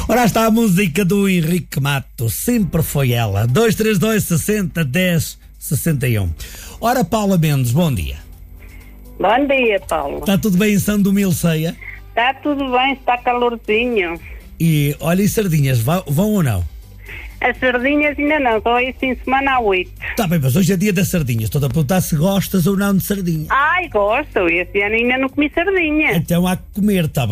Ora, está a música do Henrique Mato, sempre foi ela. 232 60 10 61. Ora, Paula Mendes, bom dia. Bom dia, Paulo. Está tudo bem em São Domilceia? Está tudo bem, está calorzinho. E, olha, e sardinhas, vão ou não? As sardinhas ainda não, estou aí sim semana a 8. Está bem, mas hoje é dia das sardinhas. Estou a perguntar se gostas ou não de sardinha. Ai, gosto, este ano ainda não comi sardinha. Então há que comer, está bem?